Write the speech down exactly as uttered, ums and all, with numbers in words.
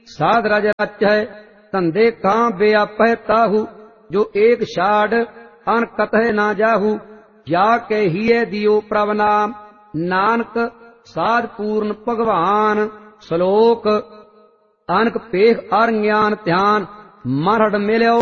साध रज रचै धंधे कां बेआपै ताहू जो एक छाड़ अन कतह ना जाहू जा के हिए दियो प्रभ नाम नानक साध पूर्ण भगवान। श्लोक अनक पेख अर ज्ञान ध्यान मन हड मिल्यो